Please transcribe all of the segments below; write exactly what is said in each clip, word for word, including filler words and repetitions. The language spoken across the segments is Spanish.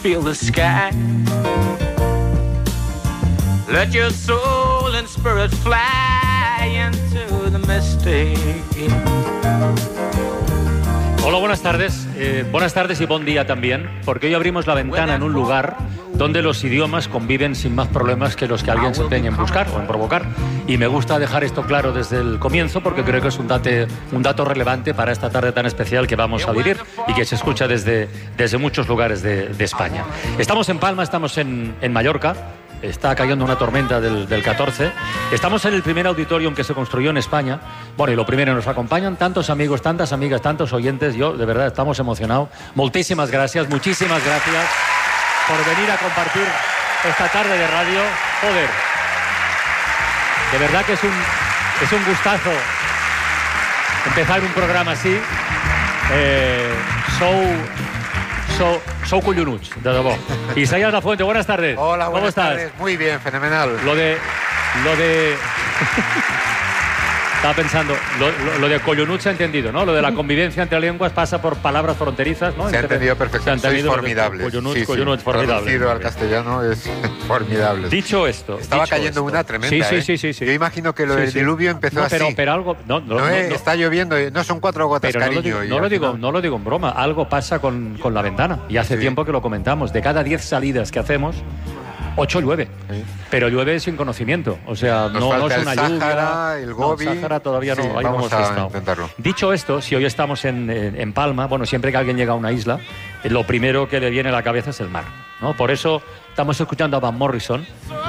feel the sky. Let your soul and spirit fly into the mystic. Hola, buenas tardes. Eh, buenas tardes y buen día también, porque hoy abrimos la ventana en un lugar donde los idiomas conviven sin más problemas que los que alguien se empeña en buscar o en provocar. Y me gusta dejar esto claro desde el comienzo porque creo que es un, date, un dato relevante para esta tarde tan especial que vamos a vivir y que se escucha desde, desde muchos lugares de, de España. Estamos en Palma, estamos en, en Mallorca. Está cayendo una tormenta del, del catorce. Estamos en el primer auditorium que se construyó en España. Bueno, y lo primero, nos acompañan tantos amigos, tantas amigas, tantos oyentes. Yo, de verdad, estamos emocionados. Muchísimas gracias, muchísimas gracias por venir a compartir esta tarde de radio. Joder, de verdad que es un, es un gustazo empezar un programa así. Eh, sou... Sou, sou collonuts, de debò. Isaías Lafuente, buenas tardes. Hola, ¿Cómo buenas estás? tardes. Muy bien, fenomenal. Lo de... Lo de... Estaba pensando, lo, lo, lo de collonuts se ha entendido, ¿no? Lo de la convivencia entre lenguas pasa por palabras fronterizas, ¿no? Se ha Entre, entendido perfectamente. Sois formidables. Collonuts, sí, sí. collonuts, formidable. Traducido al castellano es formidable. Dicho esto... Estaba dicho cayendo esto, una tremenda, sí, sí, ¿eh? sí, sí, sí. Yo imagino que lo sí, del sí. diluvio empezó no, pero, así. Pero algo... No, no, no, no, eh, no. Está lloviendo, no son cuatro gotas, Pero cariño. no lo digo, y no lo, digo, final... no lo digo en broma, algo pasa con, con la ventana. Y hace sí. tiempo que lo comentamos. De cada diez salidas que hacemos, ocho llueve. Sí. Pero llueve sin conocimiento. O sea, Nos no, no es el una Sáhara, lluvia. el Gobi. No, Sáhara todavía no. Sí, ahí vamos no hemos a estado. intentarlo. Dicho esto, si hoy estamos en, en, en Palma, bueno, siempre que alguien llega a una isla, lo primero que le viene a la cabeza es el mar, ¿no? Por eso estamos escuchando a Van Morrison,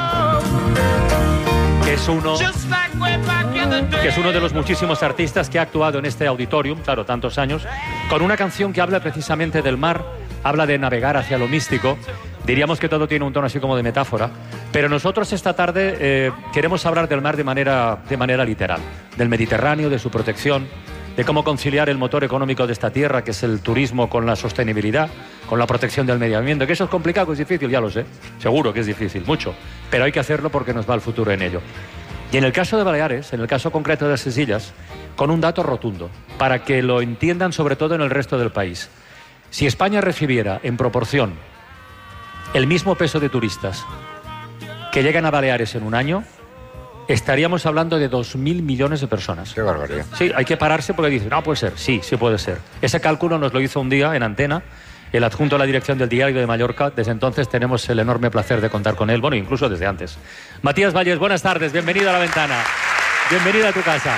que es uno... que es uno de los muchísimos artistas que ha actuado en este auditorium, claro, tantos años, con una canción que habla precisamente del mar, habla de navegar hacia lo místico. Diríamos que todo tiene un tono así como de metáfora, pero nosotros esta tarde eh, queremos hablar del mar de manera, de manera literal, del Mediterráneo, de su protección, de cómo conciliar el motor económico de esta tierra, que es el turismo, con la sostenibilidad, con la protección del medio ambiente. Que eso es complicado, que es difícil, ya lo sé, seguro que es difícil, mucho, pero hay que hacerlo porque nos va el futuro en ello. Y en el caso de Baleares, en el caso concreto de las Illes, con un dato rotundo, para que lo entiendan sobre todo en el resto del país. Si España recibiera en proporción el mismo peso de turistas que llegan a Baleares en un año, estaríamos hablando de dos mil millones de personas. Qué barbaridad. Sí, hay que pararse porque dicen, no, puede ser, sí, sí puede ser. Ese cálculo nos lo hizo un día en Antena el adjunto a la dirección del Diario de Mallorca. Desde entonces tenemos el enorme placer de contar con él, bueno, incluso desde antes. Matías Valles, buenas tardes, bienvenido a La Ventana. Bienvenido a tu casa.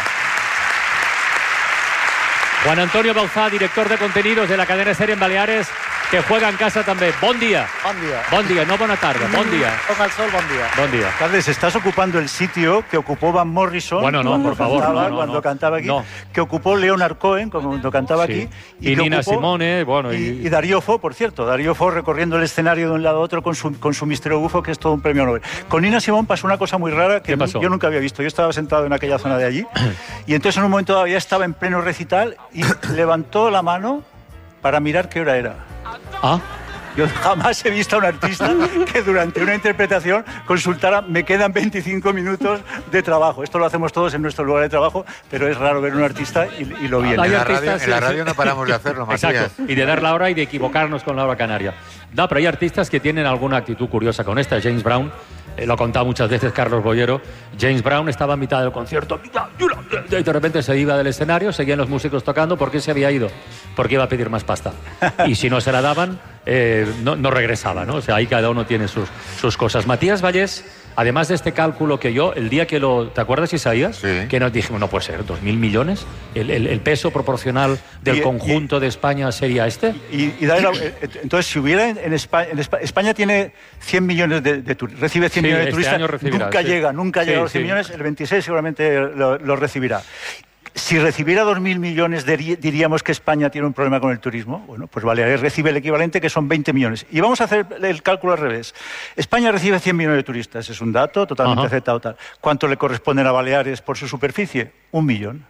Juan Antonio Bauzá, director de contenidos de la cadena SER en Baleares, que juega en casa también. Bon día. Bon dia. Bon día, no buena tarde, bon día. Toca el sol, bon día. Bon día. Carles, estás ocupando el sitio que ocupó Van Morrison. Bueno, no, cuando por favor, cantaba, no, no, cuando no. cantaba aquí, No. que ocupó Leonard Cohen cuando cantaba Sí. aquí. Y que Nina ocupó- Simone, bueno, y, y- y Darío Fo, por cierto, Darío Fo recorriendo el escenario de un lado a otro con su, con su misterio bufo, que es todo un premio Nobel. Con Nina Simone pasó una cosa muy rara que ¿Qué pasó? yo nunca había visto. Yo estaba sentado en aquella zona de allí y entonces en un momento todavía estaba en pleno recital y levantó la mano para mirar qué hora era. Ah, Yo jamás he visto a un artista que durante una interpretación consultara, me quedan veinticinco minutos de trabajo. Esto lo hacemos todos en nuestro lugar de trabajo, pero es raro ver a un artista y, y lo viene. Hay En la, artistas, radio, en la sí, radio sí. no paramos de hacerlo, Matías. Exacto, y de dar la hora y de equivocarnos con la hora canaria. No, pero hay artistas que tienen alguna actitud curiosa con esta. James Brown, eh, lo ha contado muchas veces Carlos Bollero. James Brown estaba a mitad del concierto y de repente se iba del escenario, seguían los músicos tocando. ¿Por qué se había ido? Porque iba a pedir más pasta. Y si no se la daban, eh, no, no regresaba, ¿no? O sea, ahí cada uno tiene sus, sus cosas. Matías Valles, además de este cálculo que yo, el día que lo... ¿Te acuerdas, Isaías? Sí. Que nos dijimos, no puede ser, dos mil millones. El, el, el peso proporcional del Y- conjunto y- de España sería este. Y, y darle la- eh, entonces, si hubiera en, en España, en España, España tiene cien millones de, de turistas, recibe cien Sí, millones de este turistas, año recibirá, nunca sí. llega, nunca Sí, llega a los cien sí. millones, el veintiséis seguramente lo, lo recibirá. Si recibiera dos mil millones, diri- diríamos que España tiene un problema con el turismo. Bueno, pues Baleares recibe el equivalente, que son veinte millones. Y vamos a hacer el cálculo al revés. España recibe cien millones de turistas, es un dato totalmente Ajá. aceptado. Tal. ¿Cuánto le corresponden a Baleares por su superficie? Un millón.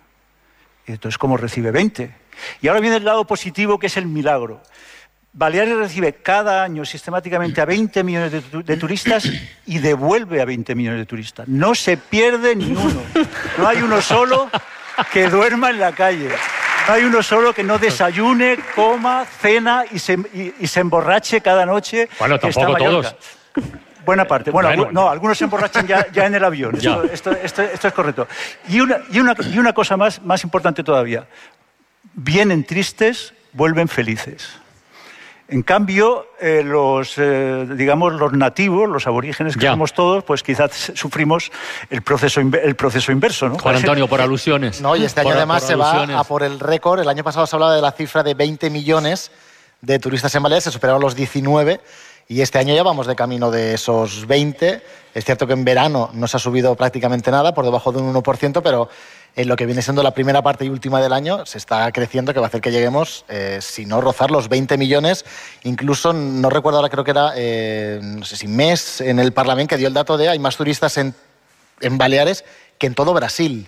Y entonces, ¿cómo recibe veinte? Y ahora viene el lado positivo, que es el milagro. Baleares recibe cada año sistemáticamente a veinte millones de, tu- de turistas y devuelve a veinte millones de turistas. No se pierde ni uno. No hay uno solo que duerma en la calle. no hay uno solo que no desayune, coma, cena y se, y, y se emborrache cada noche. Bueno, tampoco todos. Buena parte. Bueno, bueno, no, algunos se emborrachan ya, ya en el avión. Esto, esto, esto, esto es correcto. Y una, y una, y una cosa más, más importante todavía. Vienen tristes, vuelven felices. En cambio, eh, los, eh, digamos, los nativos, los aborígenes que ya. somos todos, pues quizás sufrimos el proceso, el proceso inverso, ¿no? Juan Antonio, por alusiones. No, y este año por, además por se alusiones. va a por el récord. El año pasado se hablaba de la cifra de veinte millones de turistas en Baleares, se superaron los diecinueve, y este año ya vamos de camino de esos veinte. Es cierto que en verano no se ha subido prácticamente nada, por debajo de un uno por ciento, pero en lo que viene siendo la primera parte y última del año se está creciendo, que va a hacer que lleguemos, eh, si no rozar los veinte millones. Incluso, no recuerdo ahora, creo que era, eh, no sé si mes, en el Parlamento, que dio el dato de hay más turistas en, en Baleares que en todo Brasil.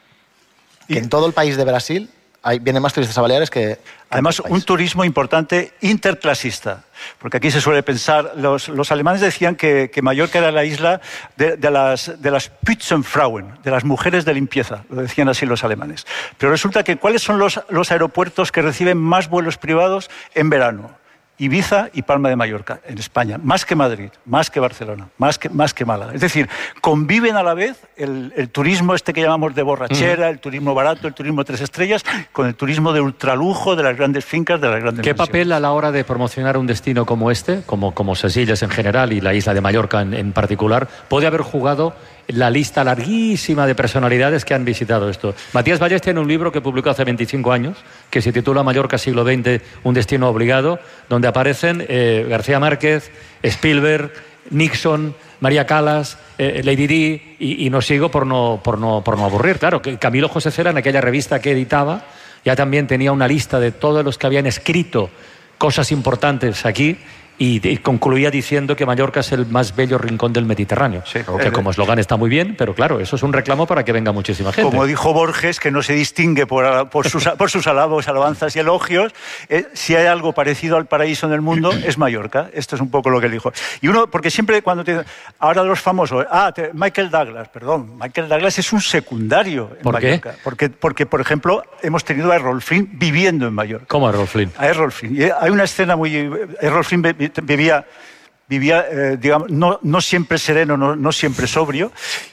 Que en todo el país de Brasil hay, vienen más turistas a Baleares que... Además, un turismo importante interclasista, porque aquí se suele pensar, los, los alemanes decían que, que Mallorca era la isla de, de las, de las Pützenfrauen, de las mujeres de limpieza, lo decían así los alemanes. Pero resulta que, ¿cuáles son los, los aeropuertos que reciben más vuelos privados en verano? Ibiza y Palma de Mallorca, en España, más que Madrid, más que Barcelona, más que, más que Málaga. Es decir, conviven a la vez el, el turismo este que llamamos de borrachera, uh-huh. el turismo barato, el turismo tres estrellas, con el turismo de ultralujo, de las grandes fincas, de las grandes ¿Qué mansiones. papel a la hora de promocionar un destino como este, como, como Sesillas en general y la isla de Mallorca en, en particular, puede haber jugado la lista larguísima de personalidades que han visitado esto? Matías Vallés tiene un libro que publicó hace veinticinco años, que se titula Mallorca siglo veinte, un destino obligado, donde aparecen eh, García Márquez, Spielberg, Nixon, María Callas, eh, Lady Di, y, y no sigo por no, por, no, por no aburrir. Claro, que Camilo José Cela, en aquella revista que editaba, ya también tenía una lista de todos los que habían escrito cosas importantes aquí, y concluía diciendo que Mallorca es el más bello rincón del Mediterráneo. Sí, que como eslogan está muy bien, pero claro, eso es un reclamo para que venga muchísima gente. Como dijo Borges, que no se distingue por, por, sus, por sus alabos, alabanzas y elogios, eh, si hay algo parecido al paraíso en el mundo, es Mallorca. Esto es un poco lo que él dijo. Y uno, porque siempre cuando te... Ahora los famosos... Ah, te, Michael Douglas, perdón. Michael Douglas es un secundario en ¿Por Mallorca. qué? Porque, porque, por ejemplo, hemos tenido a Errol Flynn viviendo en Mallorca. ¿Cómo a Errol Flynn? A Errol Flynn. Y hay una escena muy... Errol Flynn vivía... Vivía, eh, digamos, no, no siempre sereno, no, no siempre sobrio,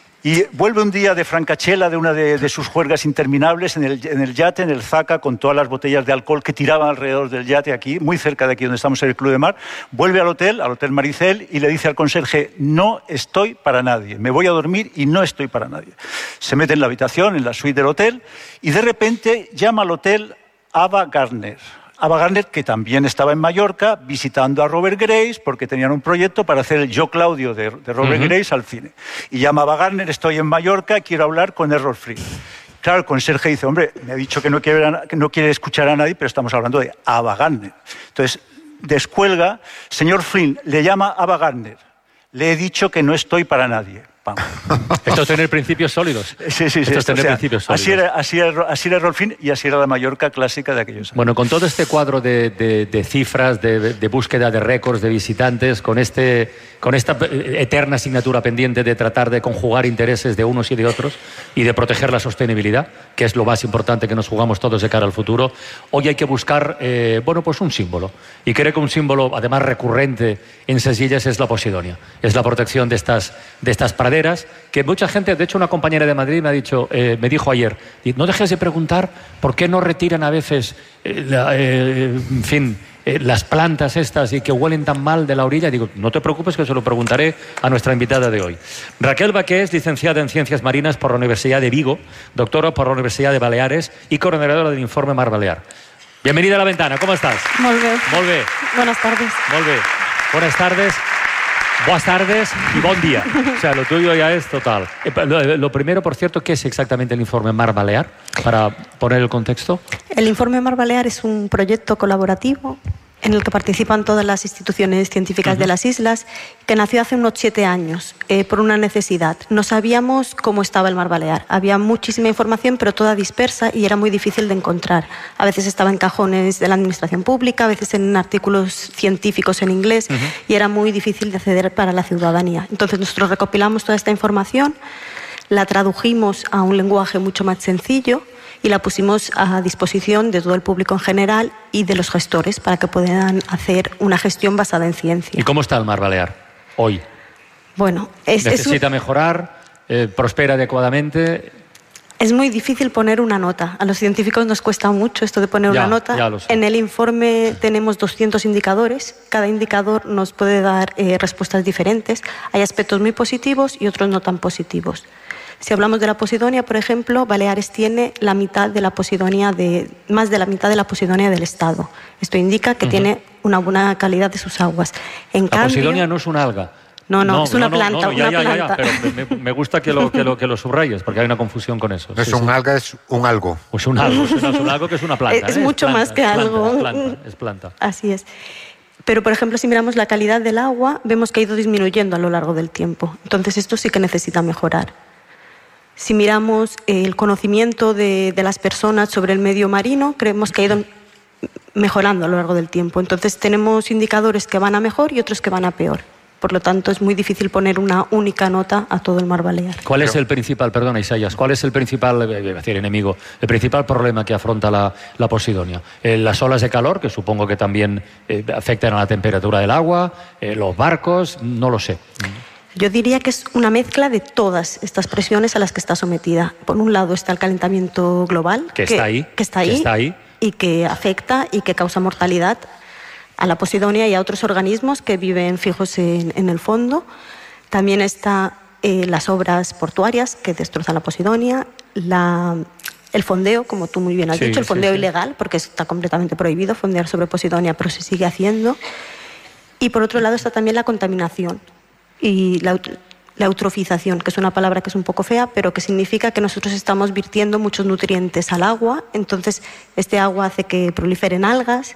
y vuelve un día de Francachela, de una de, de sus juergas interminables, en el, en el yate, en el Zaca, con todas las botellas de alcohol que tiraban alrededor del yate, aquí, muy cerca de aquí donde estamos en el Club de Mar. Vuelve al hotel, al Hotel Maricel, y le dice al conserje: no estoy para nadie, me voy a dormir y no estoy para nadie. Se mete en la habitación, en la suite del hotel, y de repente llama al hotel Ava Gardner. Ava Gardner, que también estaba en Mallorca visitando a Robert Grace, porque tenían un proyecto para hacer el Yo Claudio de, de Robert uh-huh. Grace al cine. Y llama a Ava Gardner: estoy en Mallorca, quiero hablar con Errol Flynn. Claro, el conserje dice: hombre, me ha dicho que no quiere, que no quiere escuchar a nadie, pero estamos hablando de Ava Gardner. Entonces, descuelga: señor Flynn, le llama Ava Gardner, le he dicho que no estoy para nadie. Pam. Esto es tener principios sólidos. Sí, sí, sí. Esto es tener o sea, principios sólidos. Así era, así, era, así era Errol Flynn y así era la Mallorca clásica de aquellos años. Bueno, con todo este cuadro de, de, de cifras, de, de búsqueda de récords, de visitantes, con, este, con esta eterna asignatura pendiente de tratar de conjugar intereses de unos y de otros y de proteger la sostenibilidad, que es lo más importante que nos jugamos todos de cara al futuro, hoy hay que buscar, eh, bueno, pues un símbolo. Y creo que un símbolo, además recurrente en Sesillas, es la Posidonia. Es la protección de estas, de estas praderas, que mucha gente, de hecho una compañera de Madrid me ha dicho, eh, me dijo ayer, no dejes de preguntar por qué no retiran a veces, eh, la, eh, en fin, eh, las plantas estas y que huelen tan mal de la orilla. Y digo, no te preocupes, que se lo preguntaré a nuestra invitada de hoy. Raquel Baqués, licenciada en Ciencias Marinas por la Universidad de Vigo, doctora por la Universidad de Baleares y coordinadora del informe Mar Balear. Bienvenida a La Ventana, ¿cómo estás? Molt bé. Molt bé. Buenas tardes. Molt bé. Buenas tardes. Buenas tardes y buen día. O sea, lo tuyo ya es total. Lo, lo primero, por cierto, ¿qué es exactamente el informe Mar Balear? Para poner el contexto. El informe Mar Balear es un proyecto colaborativo en el que participan todas las instituciones científicas uh-huh. de las islas, que nació hace unos siete años eh, por una necesidad. No sabíamos cómo estaba el Mar Balear. Había muchísima información, pero toda dispersa y era muy difícil de encontrar. A veces estaba en cajones de la administración pública, a veces en artículos científicos en inglés, uh-huh. y era muy difícil de acceder para la ciudadanía. Entonces nosotros recopilamos toda esta información, la tradujimos a un lenguaje mucho más sencillo y la pusimos a disposición de todo el público en general y de los gestores para que puedan hacer una gestión basada en ciencia. ¿Y cómo está el mar Balear hoy? Bueno, es, ¿Necesita es un... mejorar? Eh, ¿Prospera adecuadamente? Es muy difícil poner una nota. A los científicos nos cuesta mucho esto de poner ya, una nota. Ya lo sé. En el informe tenemos doscientos indicadores. Cada indicador nos puede dar eh, respuestas diferentes. Hay aspectos muy positivos y otros no tan positivos. Si hablamos de la Posidonia, por ejemplo, Baleares tiene la mitad de la Posidonia de, más de la mitad de la Posidonia del Estado. Esto indica que uh-huh. tiene una buena calidad de sus aguas. En la cambio, Posidonia no es un alga. No, no, no, es una no, planta. No, no, ya, una ya, planta. Ya, ya, pero me, me gusta que lo, que, lo, que lo subrayes, porque hay una confusión con eso. No sí, es un sí. alga, es un algo. Pues un algo, es, una, es un algo que es una planta. Es, ¿eh? mucho es planta, más que es planta, algo. Es planta, es planta. Así es. Pero, por ejemplo, si miramos la calidad del agua, vemos que ha ido disminuyendo a lo largo del tiempo. Entonces, esto sí que necesita mejorar. Si miramos el conocimiento de, de las personas sobre el medio marino, creemos que ha ido mejorando a lo largo del tiempo. Entonces, tenemos indicadores que van a mejor y otros que van a peor. Por lo tanto, es muy difícil poner una única nota a todo el mar Balear. ¿Cuál es el principal, perdona Isaías, cuál es el principal, eh, decir, enemigo, el principal problema que afronta la, la Posidonia? Eh, las olas de calor, que supongo que también eh, afectan a la temperatura del agua, eh, los barcos, no lo sé. Yo diría que es una mezcla de todas estas presiones a las que está sometida. Por un lado está el calentamiento global, que, que, está, ahí, que, está, ahí, que está ahí y que afecta y que causa mortalidad a la Posidonia y a otros organismos que viven fijos en, en el fondo. También está eh, las obras portuarias que destrozan la Posidonia, la, el fondeo, como tú muy bien has sí, dicho, el fondeo sí, sí. ilegal, porque está completamente prohibido fondear sobre Posidonia, pero se sigue haciendo. Y por otro lado está también la contaminación y la, la eutrofización, que es una palabra que es un poco fea, pero que significa que nosotros estamos virtiendo muchos nutrientes al agua, entonces este agua hace que proliferen algas,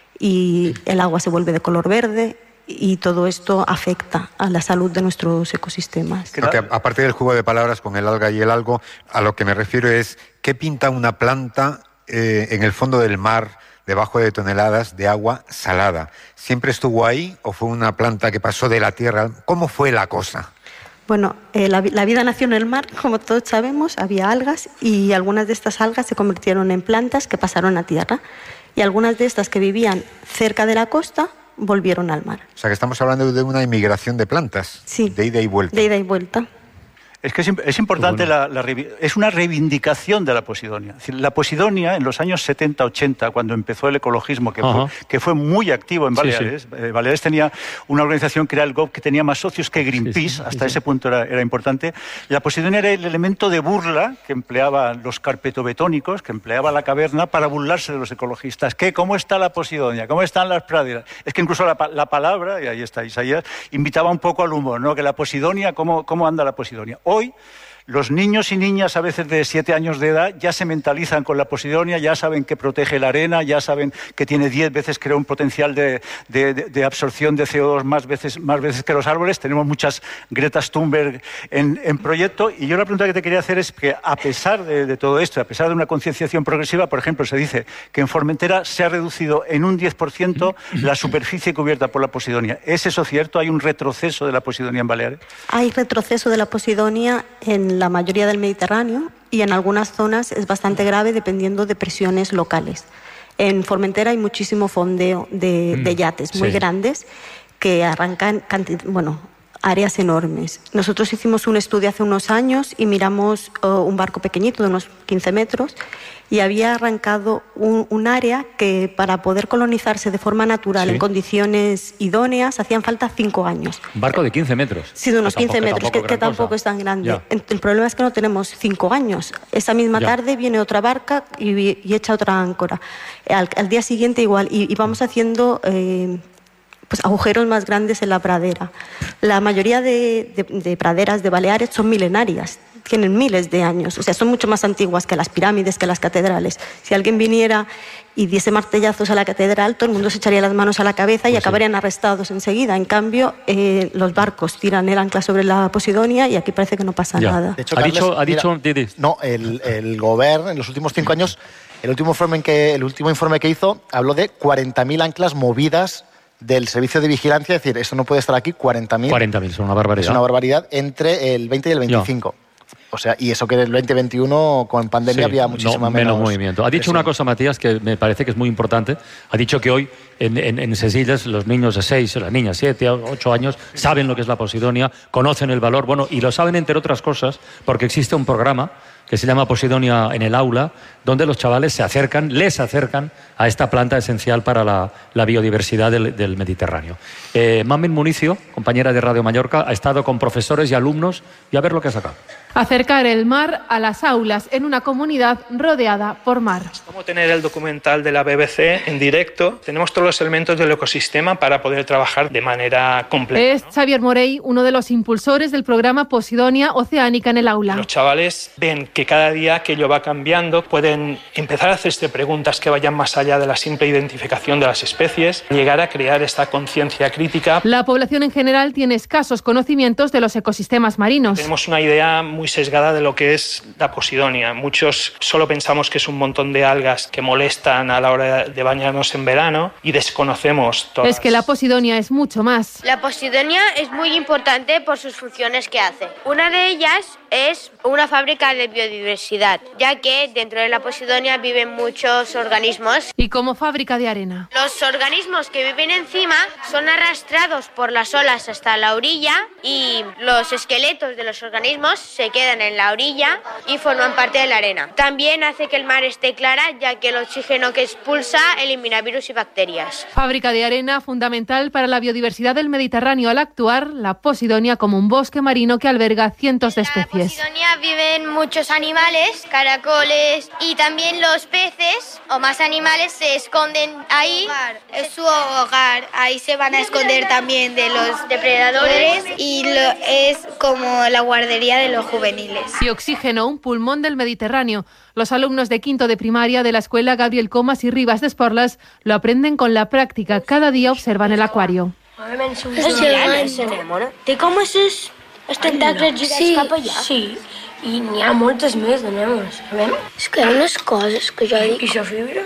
y el agua se vuelve de color verde y todo esto afecta a la salud de nuestros ecosistemas. Creo que aparte del juego de palabras con el alga y el algo, a lo que me refiero es ¿qué pinta una planta eh, en el fondo del mar debajo de toneladas de agua salada? ¿Siempre estuvo ahí o fue una planta que pasó de la tierra? ¿Cómo fue la cosa? Bueno, eh, la, la vida nació en el mar, como todos sabemos, había algas y algunas de estas algas se convirtieron en plantas que pasaron a tierra. Y algunas de estas que vivían cerca de la costa volvieron al mar. O sea, que estamos hablando de una inmigración de plantas. Sí. De ida y vuelta. De ida y vuelta. Es que es, es importante, bueno. la, la, es una reivindicación de la Posidonia. Es decir, la Posidonia en los años setenta ochenta, cuando empezó el ecologismo, que, fue, que fue muy activo en Baleares, sí, sí. Eh, Baleares tenía una organización que era el G O B, que tenía más socios que Greenpeace, sí, sí, hasta sí, ese sí. punto era, era importante. La Posidonia era el elemento de burla que empleaban los carpetobetónicos, que empleaba la caverna para burlarse de los ecologistas. ¿Qué? ¿Cómo está la Posidonia? ¿Cómo están las praderas? Es que incluso la, la palabra, y ahí está Isaías, invitaba un poco al humor, ¿no? Que la Posidonia, ¿cómo, cómo anda la Posidonia? Hoy, los niños y niñas, a veces de siete años de edad, ya se mentalizan con la Posidonia, ya saben que protege la arena, ya saben que tiene diez veces, creo, un potencial de, de, de absorción de C O dos más veces, más veces que los árboles. Tenemos muchas Greta Thunberg en, en proyecto. Y yo la pregunta que te quería hacer es que, a pesar de, de todo esto, a pesar de una concienciación progresiva, por ejemplo, se dice que en Formentera se ha reducido en un diez por ciento la superficie cubierta por la Posidonia. ¿Es eso cierto? ¿Hay un retroceso de la Posidonia en Baleares? Hay retroceso de la Posidonia en la mayoría del Mediterráneo y en algunas zonas es bastante grave dependiendo de presiones locales. En Formentera hay muchísimo fondeo de, de yates muy sí. grandes que arrancan cantidad, bueno, áreas enormes. Nosotros hicimos un estudio hace unos años y miramos uh, un barco pequeñito de unos quince metros y había arrancado un, un área que para poder colonizarse de forma natural sí. en condiciones idóneas hacían falta cinco años. ¿Un barco de quince metros? Sí, de unos que quince metros, que, que tampoco es tan grande. Ya. El problema es que no tenemos cinco años. Esa misma ya. tarde viene otra barca y, y echa otra áncora. Al, al día siguiente igual. Y, y vamos haciendo eh, pues, agujeros más grandes en la pradera. La mayoría de, de, de praderas de Baleares son milenarias. Tienen miles de años, o sea, son mucho más antiguas que las pirámides, que las catedrales. Si alguien viniera y diese martillazos a la catedral, todo el mundo se echaría las manos a la cabeza y pues acabarían sí. arrestados enseguida. En cambio, eh, los barcos tiran el ancla sobre la Posidonia y aquí parece que no pasa ya. nada. De hecho, ha Carles, dicho, ha dicho mira, no, el, el gobierno en los últimos cinco años, el último informe, en que, el último informe que hizo habló de cuarenta mil anclas movidas del servicio de vigilancia, es decir, eso no puede estar aquí, cuarenta mil. cuarenta mil, son una barbaridad. Es una barbaridad entre el veinte y el veinticinco. Ya. O sea, y eso que en el veinte veintiuno con pandemia Sí, había muchísima no, menos, menos movimiento. Ha dicho presión. una cosa, Matías, que me parece que es muy importante. Ha dicho que hoy en, en, en Sesillas los niños de seis, las niñas siete, ocho años saben lo que es la Posidonia, conocen el valor, bueno, y lo saben entre otras cosas porque existe un programa que se llama Posidonia en el aula, donde los chavales se acercan, les acercan a esta planta esencial para la, la biodiversidad del, del Mediterráneo. Eh, Mamen Municio, compañera de Radio Mallorca, ha estado con profesores y alumnos y a ver lo que ha sacado. Acercar el mar a las aulas en una comunidad rodeada por mar. Como tener el documental de la B B C en directo, tenemos todos los elementos del ecosistema para poder trabajar de manera completa. Es ¿no? Xavier Morey, uno de los impulsores del programa Posidonia Oceánica en el aula. Los chavales ven que cada día aquello va cambiando, pueden empezar a hacerse preguntas que vayan más allá de la simple identificación de las especies, llegar a crear esta conciencia crítica. La población en general tiene escasos conocimientos de los ecosistemas marinos. Tenemos una idea muy sesgada de lo que es la Posidonia. Muchos solo pensamos que es un montón de algas que molestan a la hora de bañarnos en verano y desconocemos todas. Es que la Posidonia es mucho más. La Posidonia es muy importante por sus funciones que hace. Una de ellas es una fábrica de biodiversidad, ya que dentro de la Posidonia viven muchos organismos. Y como fábrica de arena. Los organismos que viven encima son arrastrados por las olas hasta la orilla y los esqueletos de los organismos se quedan en la orilla y forman parte de la arena. También hace que el mar esté clara, ya que el oxígeno que expulsa elimina virus y bacterias. Fábrica de arena fundamental para la biodiversidad del Mediterráneo al actuar la Posidonia como un bosque marino que alberga cientos de especies. En la Posidonia viven muchos animales, caracoles y también los peces o más animales se esconden ahí. Es su hogar, ahí se van a esconder también de los depredadores y lo, es como la guardería de los juveniles. Y oxígeno, un pulmón del Mediterráneo. Los alumnos de quinto de primaria de la escuela Gabriel Comas y Ribas de Esporles lo aprenden con la práctica. Cada día observan el acuario. És gegant. Té com esses els tentacles girats sí, cap allà. Sí, i n'hi ha moltes més de nenes. És que hi ha unes coses que jo dic... I la fibra?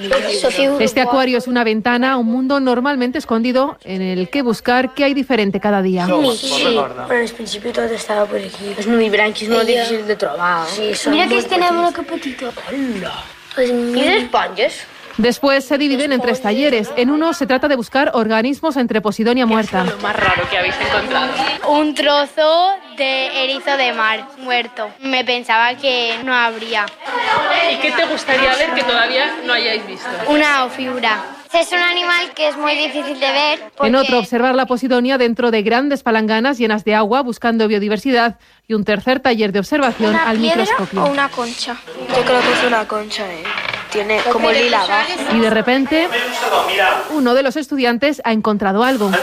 Este acuario es una ventana a un mundo normalmente escondido en el que buscar qué hay diferente cada día. Sí, sí. Però al principi tot estava per aquí. Els nudibranquis molt difícils de trobar. Sí, Mira que tenem una que petita. Hola. ¿Y de esponjas? Después se dividen en tres talleres. En uno se trata de buscar organismos entre Posidonia muerta. ¿Qué es lo más raro que habéis encontrado? Un trozo de erizo de mar muerto. Me pensaba que no habría. ¿Y qué te gustaría ver que todavía no hayáis visto? Una ofibra. Es un animal que es muy difícil de ver. Porque... En otro, observar la Posidonia dentro de grandes palanganas llenas de agua, buscando biodiversidad. Y un tercer taller de observación al microscopio. ¿O una concha? Yo creo que es una concha, ¿eh? Tiene como lila abajo. Y de repente, uno de los estudiantes ha encontrado algo.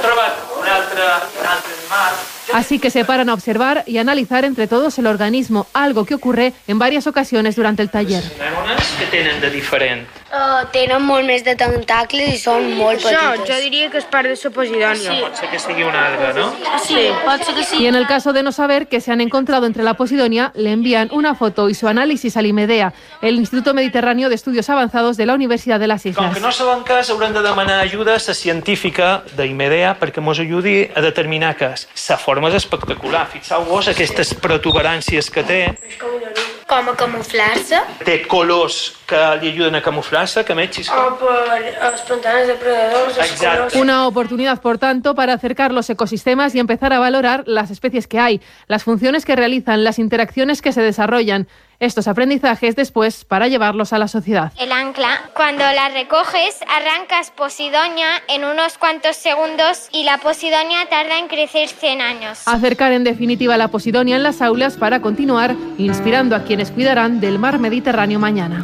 Así que se paran a observar y analizar entre todos el organismo, algo que ocurre en varias ocasiones durante el taller. ¿Qué tienen de diferente? Uh, tenen molt més de tentacles i són molt petites. Això, jo diria que és part de la Posidonia. Sí. Pot ser que sigui una alga, ¿no? Sí, pot ser que sí. Y en el caso de no saber qué se han encontrado entre la Posidonia, le envían una foto y su análisis al IMEDEA, el Instituto Mediterráneo de Estudios Avanzados de la Universidad de las Islas. Com que no saben cas, haurem de demanar ajuda a la científica d'IMEDEA perquè ens ajudi a determinar cas. La forma és espectacular. Fixeu-vos aquestes protuberàncies que té. Com a camuflar-se. Té colors que li ajuden a camuflar-se, que metges. O per els pantanes depredadors. Exacte. Una oportunidad, por tanto, para acercar los ecosistemas y empezar a valorar las especies que hay, las funciones que realizan, las interacciones que se desarrollan. Estos aprendizajes después para llevarlos a la sociedad. El ancla, cuando la recoges, arrancas Posidonia en unos cuantos segundos y la Posidonia tarda en crecer cien años. Acercar en definitiva la Posidonia en las aulas para continuar inspirando a quienes cuidarán del mar Mediterráneo mañana.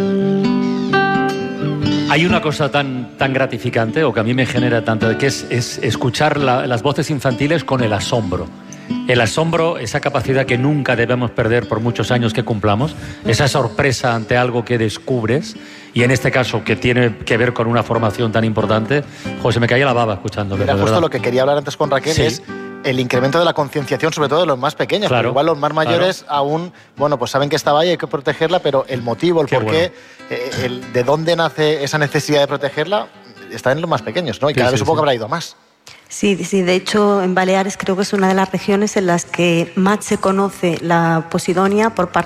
Hay una cosa tan, tan gratificante, o que a mí me genera tanto, que es, es escuchar la, las voces infantiles con el asombro. El asombro, esa capacidad que nunca debemos perder por muchos años que cumplamos, esa sorpresa ante algo que descubres, y en este caso que tiene que ver con una formación tan importante, José, me caía la baba escuchándolo. Era justo lo que quería hablar antes con Raquel, sí. Es el incremento de la concienciación, sobre todo de los más pequeños. Claro, igual los más mayores claro. aún, bueno, pues saben que estaba ahí, hay que protegerla, pero el motivo, el qué porqué, bueno. eh, el de dónde nace esa necesidad de protegerla, está en los más pequeños, ¿no? Y cada sí, vez sí, supongo sí. que habrá ido a más. Sí, sí, de hecho en Baleares creo que es una de las regiones en las que más se conoce la posidonia por parte